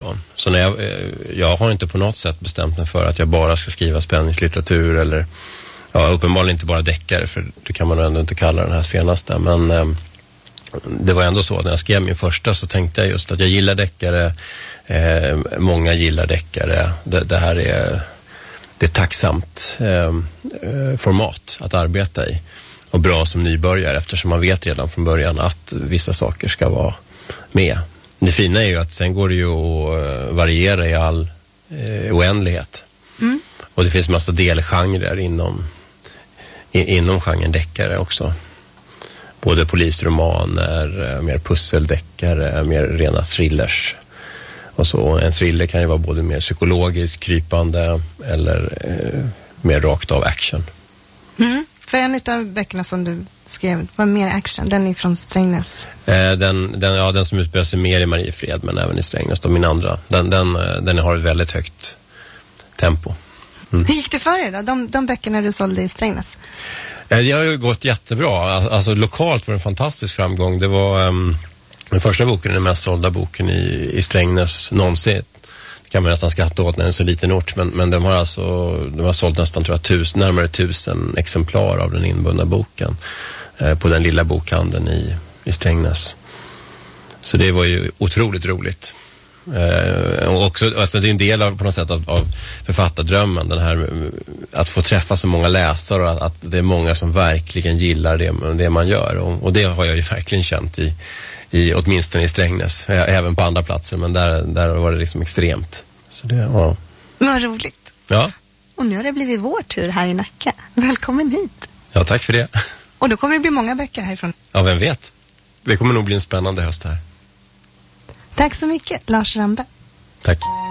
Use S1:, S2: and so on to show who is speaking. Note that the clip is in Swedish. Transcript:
S1: Så när jag har inte på något sätt bestämt mig för att jag bara ska skriva spänningslitteratur eller uppenbarligen inte bara deckare, för det kan man ändå inte kalla den här senaste, men det var ändå så att när jag skrev min första så tänkte jag just att jag gillar deckare, många gillar deckare, det här är ett tacksamt format att arbeta i och bra som nybörjare, eftersom man vet redan från början att vissa saker ska vara med. Det fina är ju att sen går det ju att variera i all oändlighet. Och det finns massa delgenrer inom genren deckare också. Både polisromaner, mer pusseldeckare, mer rena thrillers. Och så en thriller kan ju vara både mer psykologiskt krypande eller mer rakt av action.
S2: För en av böckerna som du skrev var mer action, den är från Strängnäs.
S1: Den som utspelar sig mer i Mariefred, men även i Strängnäs. Då, min andra, den har ett väldigt högt tempo.
S2: Hur gick det för er då? De böckerna du sålde i Strängnäs?
S1: Det har ju gått jättebra. Alltså lokalt var det en fantastisk framgång. Det var den första boken, den mest sålda boken i Strängnäs någonsin. Det kan man nästan skratta åt när det är en så liten ort, men de har sålt nästan, tror jag, närmare 1000 exemplar av den inbundna boken på den lilla bokhandeln i Strängnäs. Så det var ju otroligt roligt. Och också, alltså det är en del av, på något sätt av författardrömmen, den här att få träffa så många läsare och att det är många som verkligen gillar det man gör, och det har jag ju verkligen känt i åtminstone i Strängnäs, även på andra platser, men där var det liksom extremt. Så det, ja.
S2: Vad roligt.
S1: Ja.
S2: Och nu har det blivit vår tur här i Nacka. Välkommen hit.
S1: Ja, tack för det.
S2: Och då kommer det bli många böcker härifrån.
S1: Ja, vem vet. Det kommer nog bli en spännande höst här.
S2: Tack så mycket, Lars Rambe.
S1: Tack.